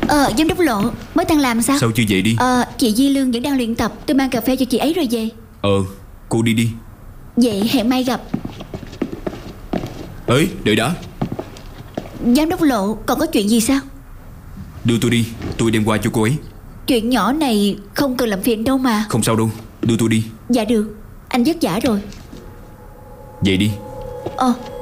Giám đốc Lộ, mới tan làm sao? Sao chưa dậy đi? Chị Di Lương vẫn đang luyện tập. Tôi mang cà phê cho chị ấy rồi về. Cô đi đi. Vậy hẹn mai gặp. Ê, đợi đã. Giám đốc Lộ, còn có chuyện gì sao? Đưa tôi đi, tôi đem qua cho cô ấy. Chuyện nhỏ này không cần làm phiền đâu mà. Không sao đâu, đưa tôi đi. Dạ được, anh vất vả rồi. Vậy đi.